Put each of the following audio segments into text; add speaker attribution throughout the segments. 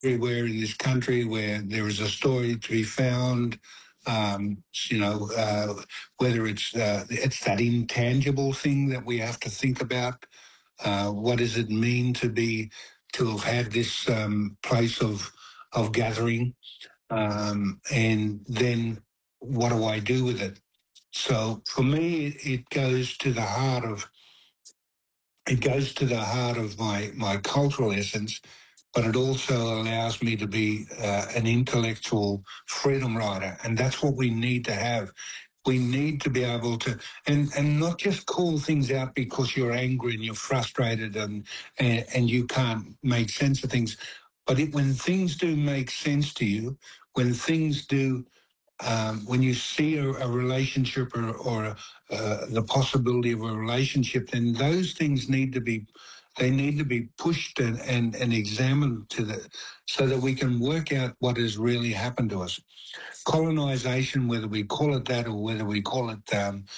Speaker 1: everywhere in this country where there is a story to be found. You know, whether it's that intangible thing that we have to think about. What does it mean to have had this place of gathering, and then what do I do with it? So for me, it goes to the heart of my cultural essence, but it also allows me to be an intellectual freedom rider, and that's what we need to have. We need to be able to, and not just call things out because you're angry and you're frustrated and you can't make sense of things, but when things do make sense to you, when things do when you see a relationship or the possibility of a relationship, then those things need to be pushed and examined so that we can work out what has really happened to us. Colonisation, whether we call it that or whether we call it,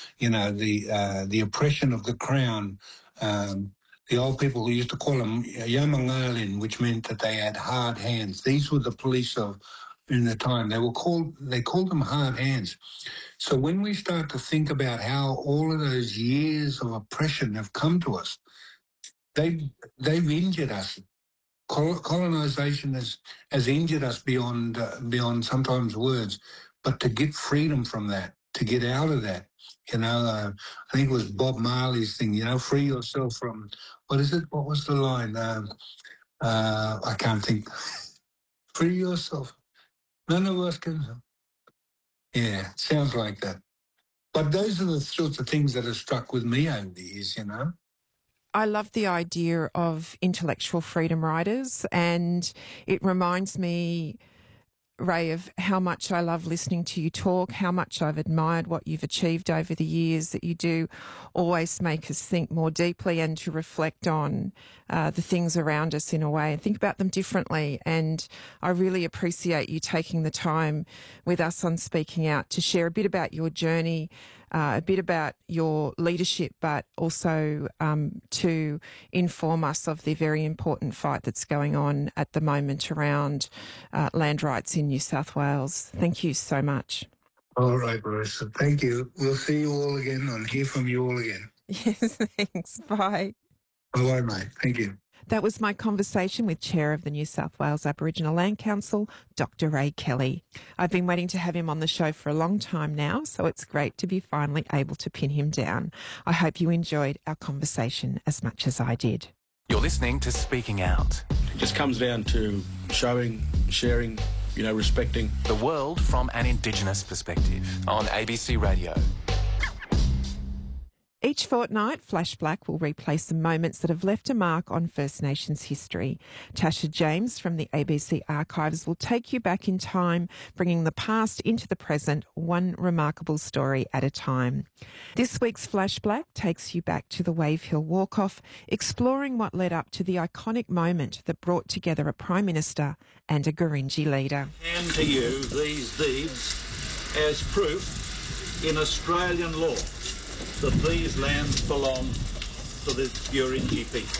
Speaker 1: the oppression of the crown. The old people used to call them yamangalin, which meant that they had hard hands. These were the police of in the time. They called them hard hands. So when we start to think about how all of those years of oppression have come to us, they've injured us. Colonization has injured us beyond sometimes words. But to get freedom from that, to get out of that, I think it was Bob Marley's thing. Free yourself from what is it? What was the line? I can't think. Free yourself. None of us can. Yeah, sounds like that. But those are the sorts of things that have struck with me over the years,
Speaker 2: I love the idea of intellectual freedom riders, and it reminds me, Ray, of how much I love listening to you talk, how much I've admired what you've achieved over the years, that you do always make us think more deeply and to reflect on the things around us in a way and think about them differently. And I really appreciate you taking the time with us on Speaking Out to share a bit about your journey, a bit about your leadership, but also to inform us of the very important fight that's going on at the moment around land rights in New South Wales. Thank you so much.
Speaker 1: All right, Marissa. Thank you. We'll see you all again and hear from you all again.
Speaker 2: Yes, thanks. Bye.
Speaker 1: Bye-bye, mate. Thank you.
Speaker 2: That was my conversation with Chair of the New South Wales Aboriginal Land Council, Dr. Ray Kelly. I've been waiting to have him on the show for a long time now, so it's great to be finally able to pin him down. I hope you enjoyed our conversation as much as I did.
Speaker 3: You're listening to Speaking Out.
Speaker 4: It just comes down to showing, sharing, respecting
Speaker 3: the world from an Indigenous perspective on ABC Radio.
Speaker 2: Each fortnight, Flash Black will replay some moments that have left a mark on First Nations history. Tasha James from the ABC Archives will take you back in time, bringing the past into the present, one remarkable story at a time. This week's Flash Black takes you back to the Wave Hill Walk-Off, exploring what led up to the iconic moment that brought together a Prime Minister and a Gurindji leader.
Speaker 5: Hand to you these deeds as proof in Australian law that these lands belong to the Gurindji people.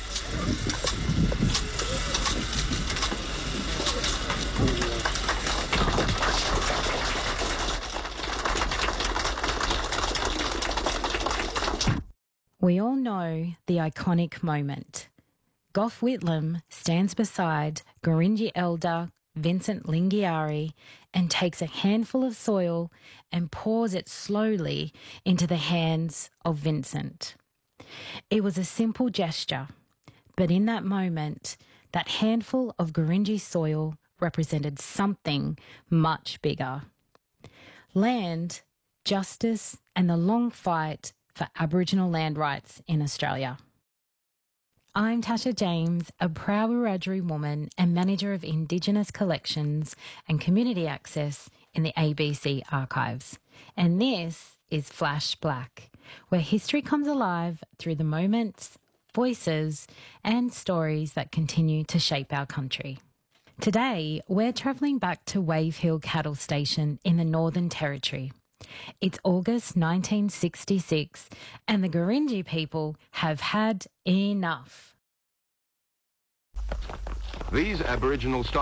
Speaker 6: We all know the iconic moment. Gough Whitlam stands beside Gurindji elder Vincent Lingiari and takes a handful of soil and pours it slowly into the hands of Vincent. It was a simple gesture, but in that moment, that handful of Gurindji soil represented something much bigger. Land, justice, and the long fight for Aboriginal land rights in Australia. I'm Tasha James, a proud Wiradjuri woman and manager of Indigenous collections and community access in the ABC Archives. And this is Flash Black, where history comes alive through the moments, voices, and stories that continue to shape our country. Today, we're travelling back to Wave Hill Cattle Station in the Northern Territory. It's August 1966 and the Gurindji people have had enough.
Speaker 7: These Aboriginal